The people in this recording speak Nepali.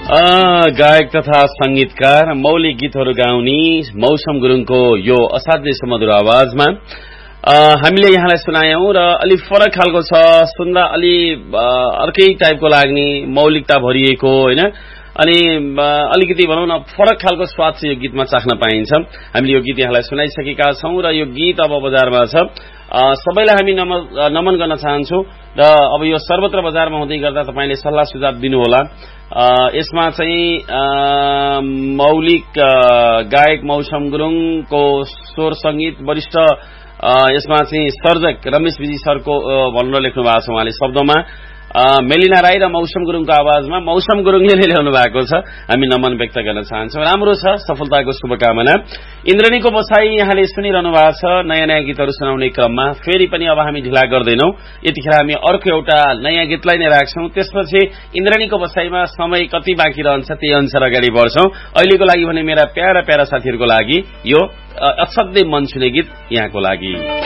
गायक तथा संगीतकार मौलिक गीतहरू गाउने मौसम गुरुङको यो असाध्यै सुमधुर आवाजमा हामीले यहाँलाई सुनायौं र अलि फरक खालको छ, सुन्दा अलि अर्कै टाइपको लाग्ने, मौलिकता भरिएको हैन, अनि अलिकति भनौं न फरक खालको स्वाद चाहिँ यो गीतमा चाख्न पाइन्छ। हामीले यो गीत यहाँलाई सुनाइसकेका छौं र यो गीत अब बजारमा छ। सबैलाई हामी नमन गर्न चाहन्छौं र अब यो सर्वत्र बजारमा हुँदै गर्दा तपाईले सल्लाह सुझाव दिनुहोला। यसमा चाहिँ मौलिक गायक मौसम गुरुङको स्वर संगीत वरिष्ठ यसमा चाहिँ सर्जक रमेश विजी सरको भनेर लेख्नु भएको छ। उहाँले शब्दमा मेलिना राई र मौसम गुरुङको आवाजमा मौसम गुरुङले ल्याउनु भएको छ। हामी नमन व्यक्त गर्न चाहन्छौं। राम्रो छ, सफलताको शुभकामना। इन्द्रणीको बसाई यहाँले सुनिरहनु भएको छ। नयाँ नयाँ गीतहरू सुनाउने क्रममा फेरि पनि अब हामी ढिला गर्दैनौं। यतिखेर हामी अर्को एउटा नयाँ गीतलाई नै राख्छौं। त्यसपछि इन्द्रणीको बसाईमा समय कति बाँकी रहन्छ त्यही अनुसार अगाडि बढ्छौं। अहिलेको लागि भने मेरा प्यारा प्यारा साथीहरूको लागि यो असाध्यै मन छुने गीत यहाँको लागि।